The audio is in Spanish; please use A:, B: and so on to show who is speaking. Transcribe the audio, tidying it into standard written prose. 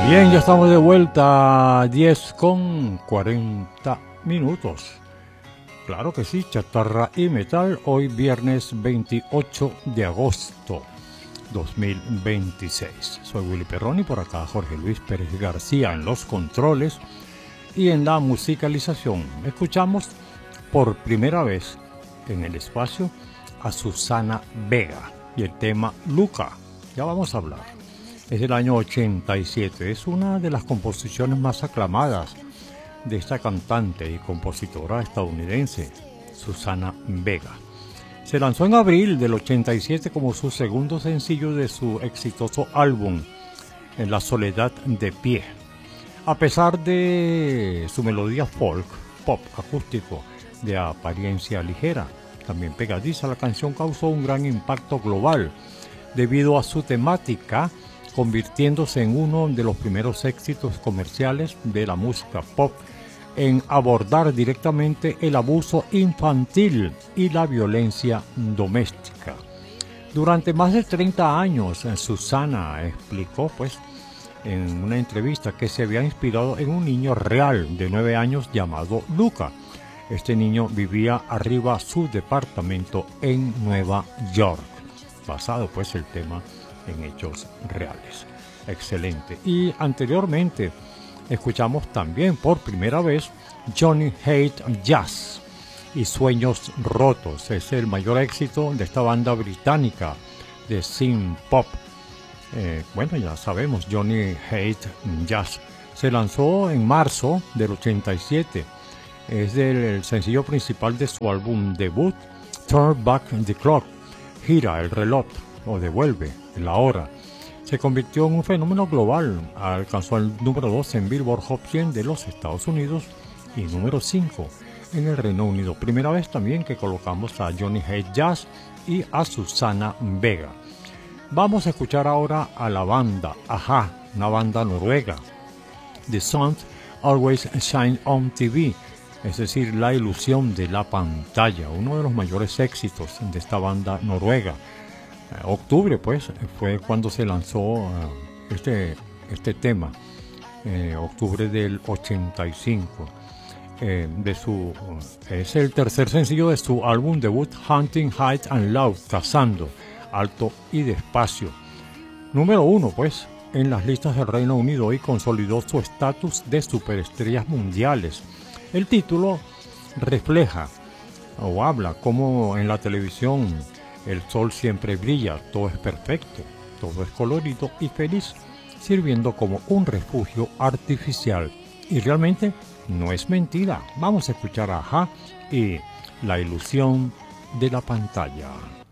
A: Bien, ya estamos de vuelta, 10:40. Claro que sí, chatarra y metal, hoy viernes 28 de agosto 2026. Soy Willy Perroni, por acá Jorge Luis Pérez García en los controles y en la musicalización. Escuchamos por primera vez en el espacio a Susana Vega y el tema Luca. Ya vamos a hablar. Es del año 87, es una de las composiciones más aclamadas de esta cantante y compositora estadounidense, Susana Vega. Se lanzó en abril del 87 como su segundo sencillo de su exitoso álbum, En la soledad de pie. A pesar de su melodía folk, pop acústico, de apariencia ligera, también pegadiza, la canción causó un gran impacto global debido a su temática, convirtiéndose en uno de los primeros éxitos comerciales de la música pop en abordar directamente el abuso infantil y la violencia doméstica. Durante más de 30 años, Susana explicó, en una entrevista, que se había inspirado en un niño real de 9 años llamado Luca. Este niño vivía arriba su departamento en Nueva York, basado el tema en hechos reales. Excelente. Y anteriormente escuchamos también por primera vez Johnny Hate Jazz y Sueños Rotos. Es el mayor éxito de esta banda británica de synth pop. Ya sabemos, Johnny Hate Jazz se lanzó en marzo del 87. Es el sencillo principal de su álbum debut, Turn Back the Clock, gira el reloj o devuelve la hora. Se convirtió en un fenómeno global, alcanzó el número 2 en Billboard Hot 100 de los Estados Unidos y número 5 en el Reino Unido. Primera vez también que colocamos a Johnny Hate Jazz y a Susana Vega. Vamos a escuchar ahora a la banda Ajá, una banda noruega. The Sun Always Shine on TV, es decir, la ilusión de la pantalla, uno de los mayores éxitos de esta banda noruega. Octubre fue cuando se lanzó este tema, octubre del 85. Es el tercer sencillo de su álbum debut Hunting High and Low, cazando alto y despacio. Número 1 en las listas del Reino Unido, y consolidó su estatus de superestrellas mundiales. El título refleja o habla como en la televisión el sol siempre brilla, todo es perfecto, todo es colorido y feliz, sirviendo como un refugio artificial. Y realmente no es mentira. Vamos a escuchar a Ajá y la ilusión de la pantalla.